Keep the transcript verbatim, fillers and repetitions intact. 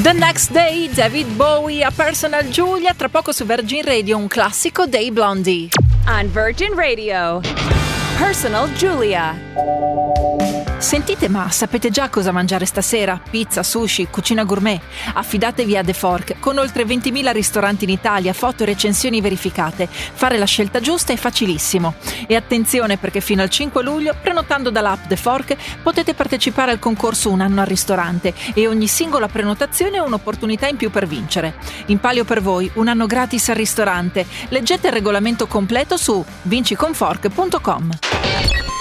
The Next Day, David Bowie a Personal Julia, tra poco su Virgin Radio un classico dei Blondie. On Virgin Radio, Personal Julia. Sentite, ma sapete già cosa mangiare stasera? Pizza, sushi, cucina gourmet? Affidatevi a The Fork. Con oltre ventimila ristoranti in Italia, foto e recensioni verificate. Fare la scelta giusta è facilissimo. E attenzione, perché fino al cinque luglio, prenotando dall'app The Fork, potete partecipare al concorso Un anno al ristorante e ogni singola prenotazione è un'opportunità in più per vincere. In palio per voi un anno gratis al ristorante. Leggete il regolamento completo su vinci con fork punto com.